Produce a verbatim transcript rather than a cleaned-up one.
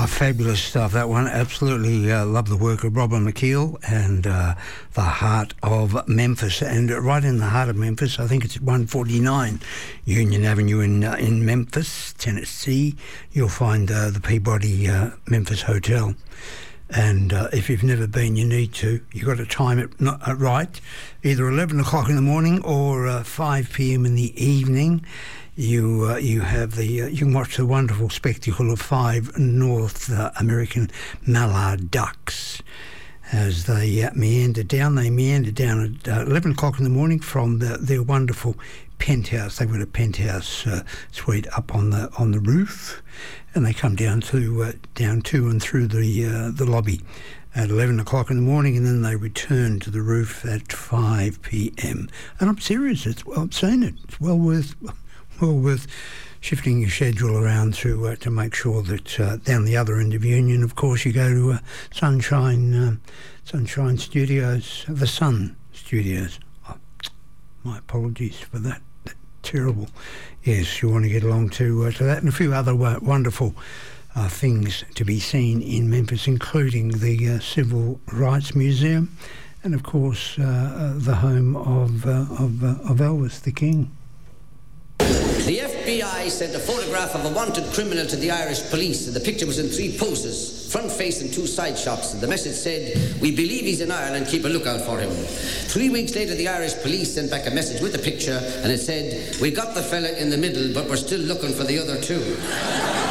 Oh, fabulous stuff, that one. Absolutely uh, love the work of Robert McKeel and uh, the heart of Memphis. And right in the heart of Memphis, I think it's one forty-nine Union Avenue in uh, in Memphis, Tennessee, you'll find uh, the Peabody uh, Memphis Hotel. And uh, if you've never been, you need to. You've got to time it not, uh, right, either eleven o'clock in the morning or uh, five p.m. in the evening. You uh, you have the uh, you can watch the wonderful spectacle of five North uh, American mallard ducks as they uh, meander down. They meander down at uh, eleven o'clock in the morning from the, their wonderful penthouse. They've got a penthouse uh, suite up on the on the roof, and they come down to uh, down to and through the uh, the lobby at eleven o'clock in the morning, and then they return to the roof at five p.m. And I'm serious. It's well, I'm saying it. It's well worth. Well worth shifting your schedule around to uh, to make sure that uh, down the other end of Union, of course, you go to uh, Sunshine uh, Sunshine Studios, the Sun Studios. Oh, my apologies for that. that. Terrible. Yes, you want to get along to uh, to that and a few other uh, wonderful uh, things to be seen in Memphis, including the uh, Civil Rights Museum, and of course uh, uh, the home of uh, of, uh, of Elvis the King. The F B I sent a photograph of a wanted criminal to the Irish police, and the picture was in three poses, front face and two side shots, and the message said, "We believe he's in Ireland, keep a lookout for him." Three weeks later, the Irish police sent back a message with the picture, and it said, "We got the fella in the middle, but we're still looking for the other two."